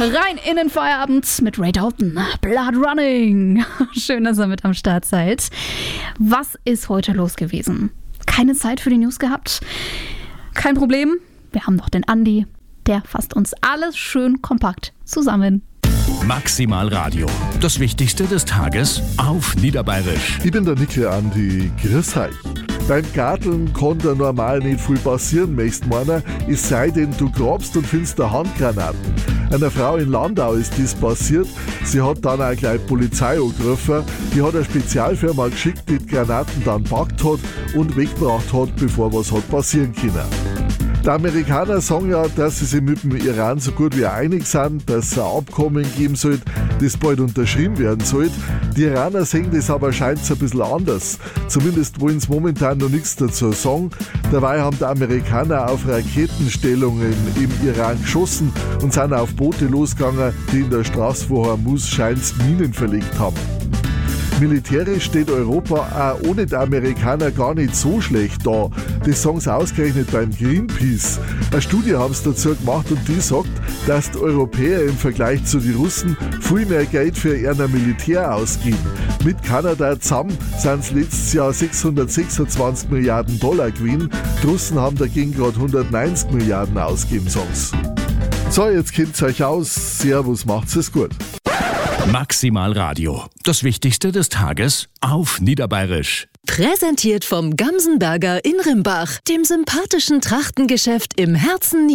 Rein in den Feierabend mit Ray Dalton. Blood Running. Schön, dass ihr mit am Start seid. Was ist heute los gewesen? Keine Zeit für die News gehabt? Kein Problem. Wir haben noch den Andi. Der fasst uns alles schön kompakt zusammen. Maximal Radio. Das Wichtigste des Tages auf Niederbayerisch. Ich bin der Nickel Andi. Grüß euch. Beim Garteln kann da normal nicht viel passieren, möchtest meiner, es sei denn, du grabst und findest da Handgranaten. Einer Frau in Landau ist das passiert. Sie hat dann auch gleich die Polizei angerufen. Die hat eine Spezialfirma geschickt, die Granaten dann gepackt hat und weggebracht hat, bevor was hat passieren können. Die Amerikaner sagen ja, dass sie sich mit dem Iran so gut wie einig sind, dass es ein Abkommen geben soll, das bald unterschrieben werden soll. Die Iraner sehen das aber scheint ein bisschen anders. Zumindest wollen sie momentan noch nichts dazu sagen. Dabei haben die Amerikaner auf Raketenstellungen im Iran geschossen und sind auf Boote losgegangen, die in der Straße vor Hormuz scheint's Minen verlegt haben. Militärisch steht Europa auch ohne die Amerikaner gar nicht so schlecht da. Das sagen sie ausgerechnet beim Greenpeace. Eine Studie haben sie dazu gemacht und die sagt, dass die Europäer im Vergleich zu den Russen viel mehr Geld für ihr Militär ausgeben. Mit Kanada zusammen sind es letztes Jahr 626 Milliarden Dollar gewesen. Die Russen haben dagegen gerade 190 Milliarden ausgegeben, sagen sie. So, jetzt kennt ihr euch aus. Servus, macht's es gut. Maximal Radio. Das Wichtigste des Tages auf Niederbayerisch. Präsentiert vom Gamsenberger in Rimbach, dem sympathischen Trachtengeschäft im Herzen